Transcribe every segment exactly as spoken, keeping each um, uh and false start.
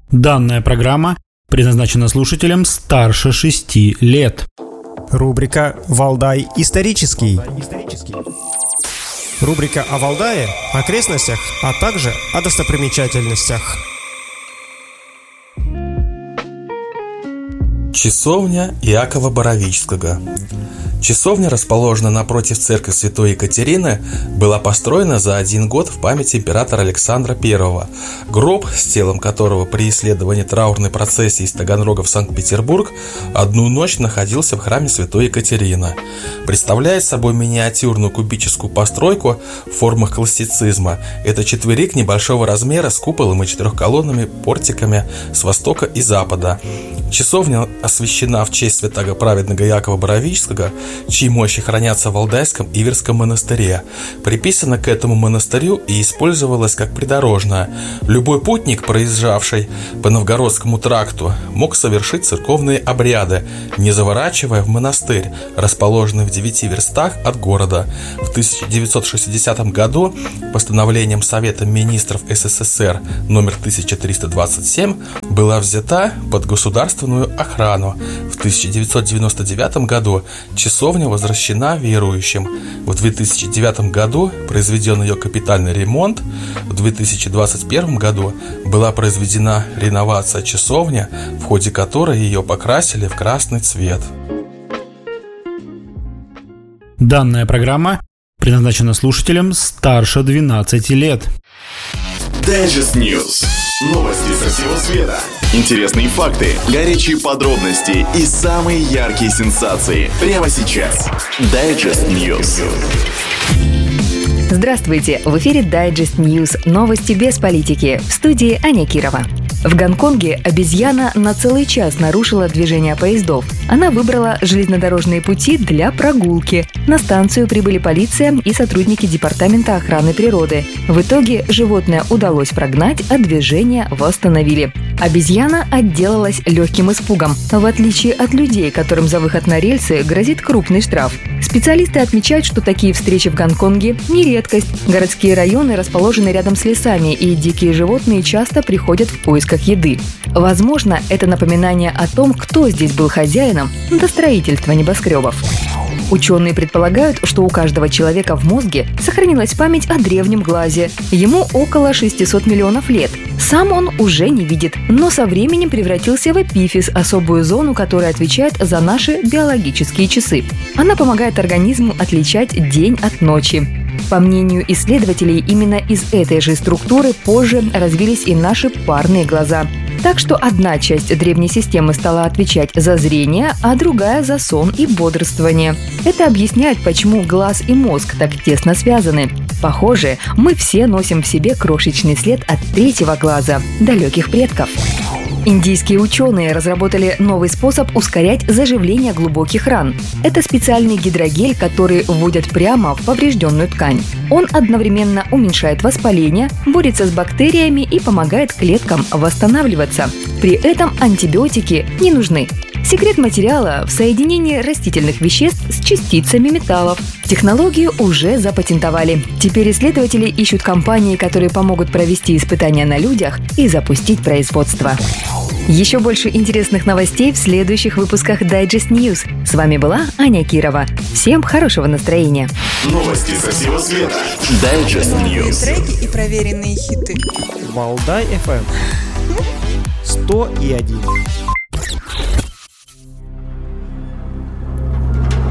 Данная программа предназначена слушателям старше шести лет. Рубрика «Валдай исторический». Рубрика о Валдае, окрестностях, а также о достопримечательностях. Часовня Иакова Боровического. Часовня, расположена напротив церкви Святой Екатерины, была построена за один год в память императора Александра Первого. Гроб, с телом которого при исследовании траурной процессии из Таганрога в Санкт-Петербург одну ночь находился в храме Святой Екатерины. Представляет собой миниатюрную кубическую постройку в формах классицизма. Это четверик небольшого размера с куполом и четырехколонными портиками с востока и запада. Часовня освящена в честь святого праведного Иакова Боровического, чьи мощи хранятся в Валдайском Иверском монастыре. Приписана к этому монастырю и использовалась как придорожная. Любой путник, проезжавший по Новгородскому тракту, мог совершить церковные обряды, не заворачивая в монастырь, расположенный в девяти верстах от города. В тысяча девятьсот шестидесятом году постановлением Совета министров СССР номер тысяча триста двадцать семь была взята под государственную охрану. В тысяча девятьсот девяносто девятом году часовня возвращена верующим. В две тысячи девятом году произведен ее капитальный ремонт. В две тысячи двадцать первом году была произведена реновация часовни, в ходе которой ее покрасили в красный цвет. Данная программа предназначена слушателям старше двенадцати лет. Digest News. Новости со всего света. Интересные факты, горячие подробности и самые яркие сенсации. Прямо сейчас. Digest News. Здравствуйте! В эфире Digest News. Новости без политики. В студии Аня Кирова. В Гонконге обезьяна на целый час нарушила движение поездов. Она выбрала железнодорожные пути для прогулки. На станцию прибыли полиция и сотрудники Департамента охраны природы. В итоге животное удалось прогнать, а движение восстановили. Обезьяна отделалась легким испугом, в отличие от людей, которым за выход на рельсы грозит крупный штраф. Специалисты отмечают, что такие встречи в Гонконге не редкость. Городские районы расположены рядом с лесами, и дикие животные часто приходят в поисках еды. Возможно, это напоминание о том, кто здесь был хозяином до строительства небоскребов. Ученые предполагают, что у каждого человека в мозге сохранилась память о древнем глазе. Ему около шестисот миллионов лет. Сам он уже не видит, но со временем превратился в эпифиз, особую зону, которая отвечает за наши биологические часы. Она помогает организму отличать день от ночи. По мнению исследователей, именно из этой же структуры позже развились и наши парные глаза. Так что одна часть древней системы стала отвечать за зрение, а другая за сон и бодрствование. Это объясняет, почему глаз и мозг так тесно связаны. Похоже, мы все носим в себе крошечный след от третьего глаза – далеких предков. Индийские ученые разработали новый способ ускорять заживление глубоких ран. Это специальный гидрогель, который вводят прямо в поврежденную ткань. Он одновременно уменьшает воспаление, борется с бактериями и помогает клеткам восстанавливаться. При этом антибиотики не нужны. Секрет материала в соединении растительных веществ с частицами металлов. Технологию уже запатентовали. Теперь исследователи ищут компании, которые помогут провести испытания на людях и запустить производство. Еще больше интересных новостей в следующих выпусках Digest News. С вами была Аня Кирова. Всем хорошего настроения. Новости со всего света. Digest News. Треки и проверенные хиты. Валдай эф эм сто и один.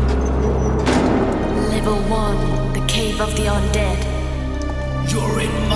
Level one, the cave of the undead. You're in my